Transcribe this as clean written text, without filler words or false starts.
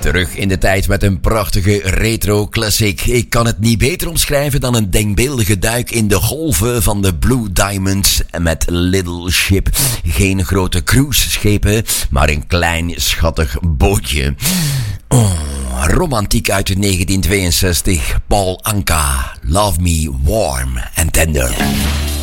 Terug in de tijd met een prachtige retro-klassiek. Ik kan het niet beter omschrijven dan een denkbeeldige duik in de golven van de Blue Diamonds met Little Ship. Geen grote cruiseschepen, maar een klein schattig bootje. Oh, romantiek uit 1962. Paul Anka, Love Me Warm and Tender.